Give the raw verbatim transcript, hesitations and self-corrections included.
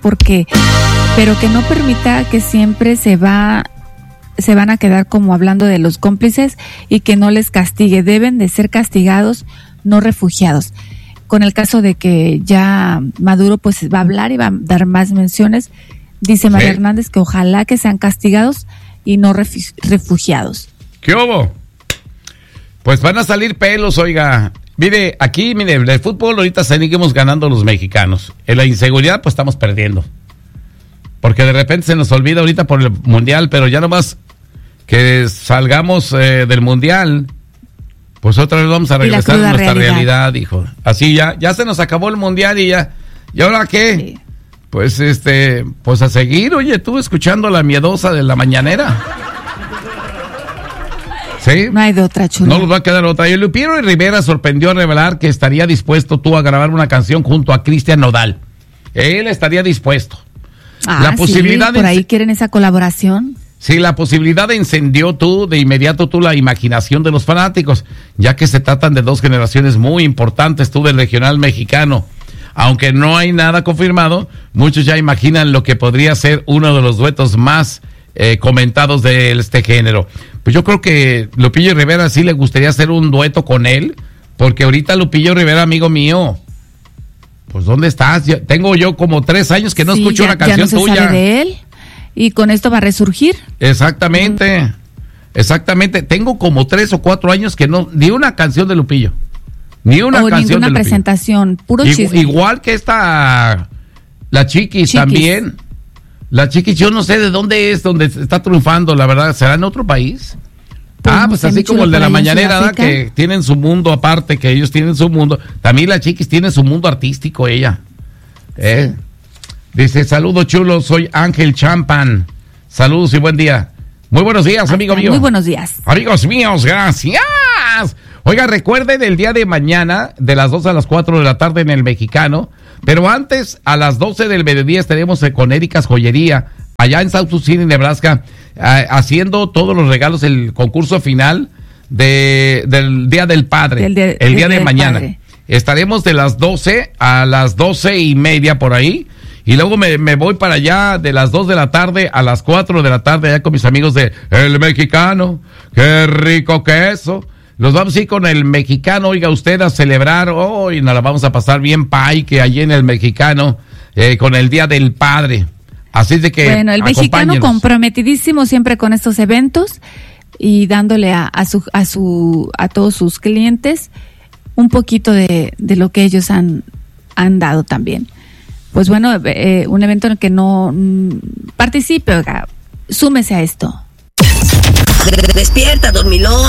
porque, pero que no permita que siempre se va, se van a quedar como hablando de los cómplices y que no les castigue. Deben de ser castigados, no refugiados. Con el caso de que ya Maduro pues va a hablar y va a dar más menciones, dice María sí. Hernández que ojalá que sean castigados y no refi- refugiados. ¿Qué hubo? Pues van a salir pelos, oiga. Mire, aquí, mire, el fútbol ahorita seguimos ganando los mexicanos. En la inseguridad, pues estamos perdiendo. Porque de repente se nos olvida ahorita por el mundial, pero ya nomás que salgamos eh, del mundial, pues otra vez vamos a regresar a nuestra realidad. realidad, hijo. Así ya, ya se nos acabó el mundial y ya. ¿Y ahora qué? Sí. Pues este, pues a seguir, oye, tú escuchando la miedosa de la mañanera. ¿Sí? No hay de otra, chulo. No nos va a quedar otra. Y Lupillo Rivera sorprendió a revelar que estaría dispuesto tú a grabar una canción junto a Cristian Nodal. Él estaría dispuesto. Ah, la posibilidad sí, por ahí de... quieren esa colaboración. Sí, la posibilidad encendió tú, de inmediato tú, la imaginación de los fanáticos, ya que se tratan de dos generaciones muy importantes, tú del regional mexicano. Aunque no hay nada confirmado, muchos ya imaginan lo que podría ser uno de los duetos más eh, comentados de este género. Pues yo creo que Lupillo Rivera sí le gustaría hacer un dueto con él, porque ahorita Lupillo Rivera, amigo mío, pues ¿dónde estás? Yo, tengo yo como tres años que no sí, escucho ya, una canción ya no se tuya. Sabe de él, y con esto va a resurgir. Exactamente, mm. exactamente. Tengo como tres o cuatro años que no, ni una canción de Lupillo. Ni una o canción ninguna de Lupillo. presentación, puro Igu- chisme. Igual que esta, la Chiquis, Chiquis también. La Chiquis, yo no sé de dónde es, donde está triunfando, la verdad. ¿Será en otro país? Pues ah, no pues así como el de la mañanera, ¿verdad? Que tienen su mundo aparte, que ellos tienen su mundo. También la Chiquis tiene su mundo artístico, ella. ¿Eh? Dice, saludos chulos, soy Ángel Champan. Saludos y buen día. Muy buenos días, ah, amigo mío. Muy buenos días. Amigos míos, gracias. Oiga, recuerden el día de mañana, de las dos a las cuatro de la tarde en el Mexicano, pero antes, a las doce del mediodía, estaremos con Erika's Joyería, allá en South Sioux City, Nebraska, eh, haciendo todos los regalos, el concurso final de, del Día del Padre, el, de, el día de mañana. Padre. Estaremos de las doce a las doce y media por ahí, y luego me, me voy para allá de las dos de la tarde a las cuatro de la tarde, allá con mis amigos de El Mexicano. ¡Qué rico queso! Los vamos a ir con el Mexicano, oiga usted, a celebrar hoy, oh, nos la vamos a pasar bien pay, que allí en el Mexicano, eh, con el Día del Padre. Así de que bueno, el Mexicano comprometidísimo siempre con estos eventos y dándole a, a su a su a todos sus clientes un poquito de, de lo que ellos han han dado también. Pues bueno, eh, un evento en el que no mm, participe, oiga, súmese a esto. Despierta, dormilón.